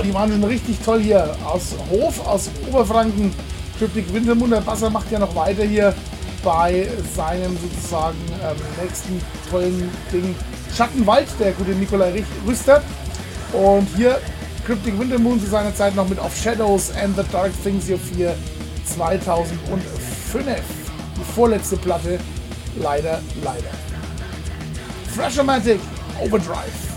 die waren schon richtig toll hier. Aus Hof, aus Oberfranken. Cryptic Wintermoon, der Basser macht ja noch weiter hier bei seinem sozusagen nächsten tollen Ding. Schattenwald, der gute Nikolai Rüster. Und hier Cryptic Wintermoon zu seiner Zeit noch mit Of Shadows and the Dark Things hier für 2005. Die vorletzte Platte. Leider. Thrashomatic Overdrive.